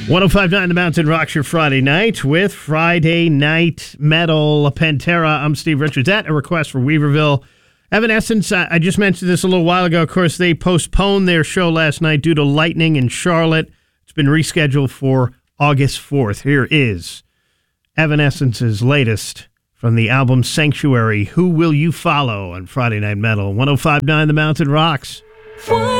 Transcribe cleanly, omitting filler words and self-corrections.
105.9 The Mountain rocks your Friday night with Friday Night Metal Pantera. I'm Steve Richards. At a request for Weaverville. Evanescence, I just mentioned this a little while ago. Of course, they postponed their show last night due to lightning in Charlotte. It's been rescheduled for August 4th. Here is Evanescence's latest from the album Sanctuary. Who Will You Follow on Friday Night Metal? 105.9 The Mountain rocks.